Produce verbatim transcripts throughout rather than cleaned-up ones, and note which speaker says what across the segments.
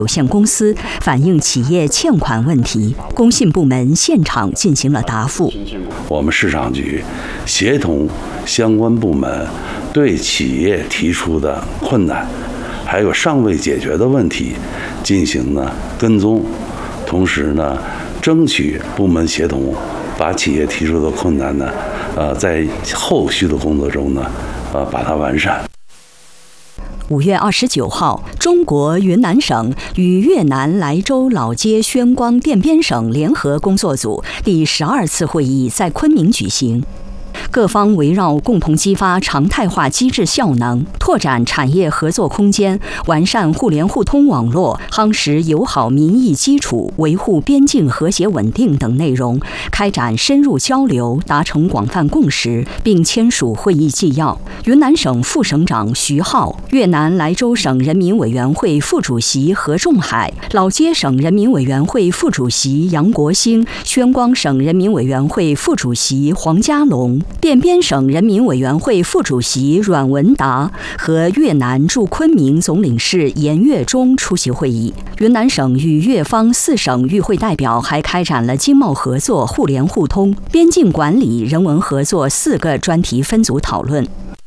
Speaker 1: 有限公司反映企业欠款问题，工信部门现场进行了答复。
Speaker 2: 我们市场局协同相关部门对企业提出的困难，还有尚未解决的问题进行呢跟踪，同时呢，争取部门协同把企业提出的困难呢，呃，在后续的工作中呢，呃，把它完善。
Speaker 1: 五月二十九号，中国云南省与越南莱州老街宣光电边省联合工作组第十二次会议在昆明举行。各方围绕共同激发常态化机制效能，拓展产业合作空间，完善互联互通网络，夯实友好民意基础，维护边境和谐稳定等内容，开展深入交流，达成广泛共识，并签署会议纪要。云南省副省长徐浩、越南莱州省人民委员会副主席何仲海、老街省人民委员会副主席杨国兴、宣光省人民委员会副主席黄家龙、电边省人民委员会副主席阮文达和越南驻昆明总领事严跃中出席会议。云南省与越方四省与会代表还开展了经贸合作、互联互通、边境管理、人文合作四个专题分组讨论。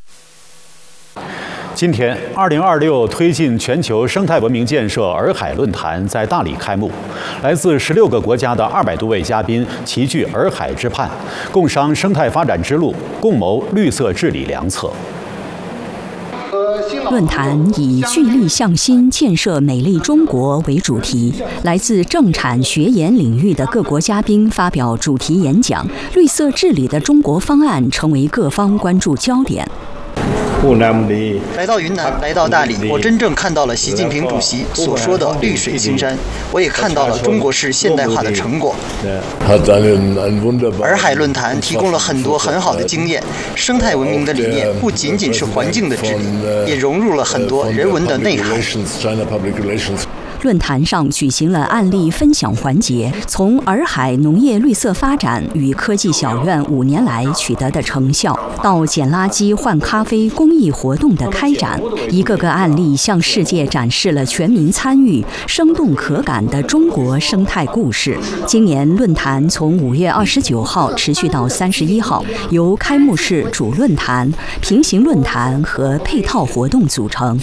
Speaker 3: 今天，二零二六推进全球生态文明建设洱海论坛在大理开幕，来自十六个国家的二百多位嘉宾齐聚洱海之畔，共商生态发展之路，共谋绿色治理良策。
Speaker 1: 论坛以聚力向心，建设美丽中国为主题，来自政产学研领域的各国嘉宾发表主题演讲，绿色治理的中国方案成为各方关注焦点。
Speaker 4: 来到云南，来到大理，我真正看到了习近平主席所说的绿水青山，我也看到了中国式现代化的成果。洱海论坛提供了很多很好的经验，生态文明的理念不仅仅是环境的治理，也融入了很多人文的内涵。
Speaker 1: 论坛上举行了案例分享环节，从洱海农业绿色发展与科技小院五年来取得的成效，到捡垃圾换咖啡公益活动的开展，一个个案例向世界展示了全民参与、生动可感的中国生态故事。今年论坛从五月二十九号持续到三十一号，由开幕式主论坛、平行论坛和配套活动组成。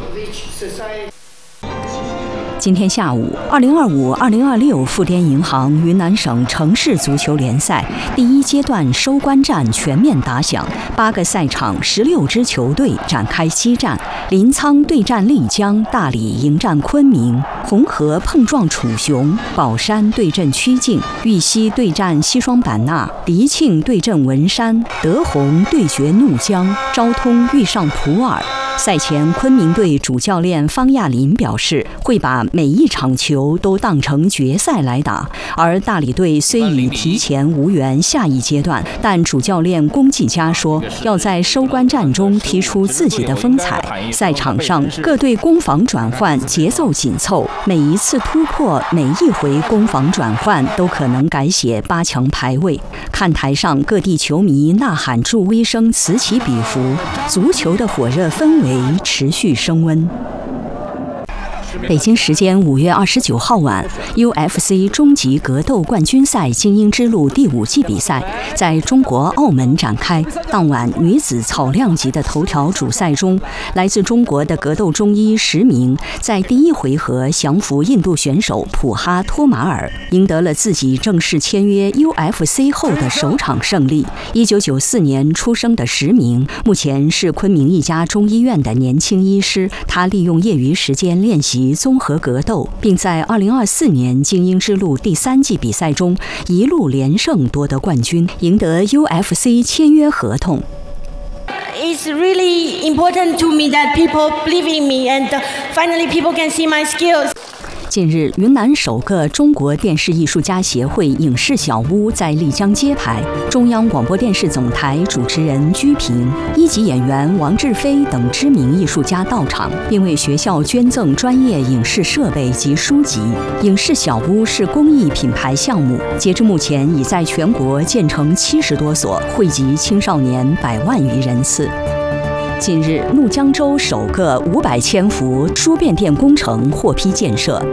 Speaker 1: 今天下午，二零二五二零二六富滇银行云南省城市足球联赛第一阶段收官战全面打响，八个赛场十六支球队展开激战。临沧对战丽江，大理迎战昆明，红河碰撞楚雄，宝山对阵曲靖，玉溪对战西双版纳，迪庆对阵文山，德宏对决怒江，昭通遇上普洱。赛前，昆明队主教练方亚林表示，会把每一场球都当成决赛来打。而大理队虽已提前无缘下一阶段，但主教练龚继佳说，要在收官战中踢出自己的风采。赛场上，各队攻防转换节奏紧凑，每一次突破，每一回攻防转换都可能改写八强排位。看台上，各地球迷呐喊助威声此起彼伏，足球的火热氛围持续升温。北京时间五月二十九号晚 ，U F C 终极格斗冠军赛精英之路第五季比赛在中国澳门展开。当晚，女子草量级的头条主赛中，来自中国的格斗中医石明在第一回合降服印度选手普哈托马尔，赢得了自己正式签约 U F C 后的首场胜利。一九九四年出生的石明，目前是昆明一家中医院的年轻医师。他利用业余时间练习综合格斗，并在二零二四年精英之路第三季比赛中一路连胜夺得冠军，赢得 U F C 签约合同。
Speaker 5: It's really important to me that people believe in me and finally people can see my skills.
Speaker 1: 近日，云南首个中国电视艺术家协会影视小屋在丽江揭牌，中央广播电视总台主持人居平、一级演员王志飞等知名艺术家到场，并为学校捐赠专业影视设备及书籍。影视小屋是公益品牌项目，截至目前已在全国建成七十多所，惠及青少年百万余人次。 近日，怒江州首个五百千伏输变电工程获批建设。